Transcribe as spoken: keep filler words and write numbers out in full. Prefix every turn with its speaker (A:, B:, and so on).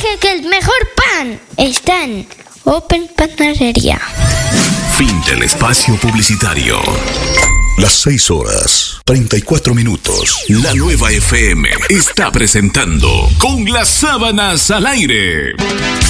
A: dije que el mejor pan está en Open Panadería.
B: Fin del espacio publicitario. Las seis horas, treinta y cuatro minutos. La Nueva F M está presentando Con las Sábanas al Aire.